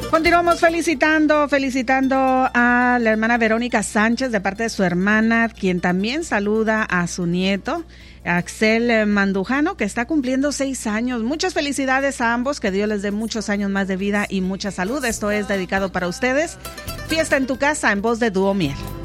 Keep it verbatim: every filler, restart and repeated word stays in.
Continuamos felicitando, felicitando a la hermana Verónica Sánchez de parte de su hermana, quien también saluda a su nieto, Axel Mandujano, que está cumpliendo seis años. Muchas felicidades a ambos, que Dios les dé muchos años más de vida y mucha salud. Esto es dedicado para ustedes. Fiesta en tu casa, en voz de Dúo Miel.